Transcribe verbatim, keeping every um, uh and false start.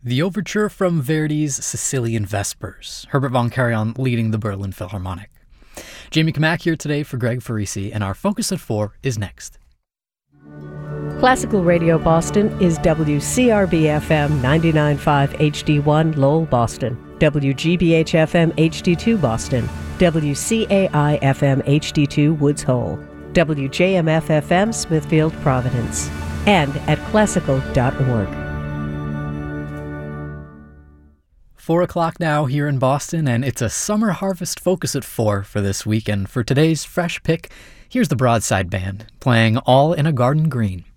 The overture from Verdi's Sicilian Vespers, Herbert von Karajan leading the Berlin Philharmonic. Jamie Kamack here today for Greg Farisi, and our Focus at four is next. Classical Radio Boston is W C R B F M ninety-nine point five H D one Lowell, Boston, W G B H F M H D two Boston, W C A I F M H D two Woods Hole, W J M F F M Smithfield, Providence, and at classical dot org. Four o'clock now here in Boston, and it's a summer harvest Focus at four for this week. And for today's fresh pick, here's the Broadside Band playing All in a Garden Green.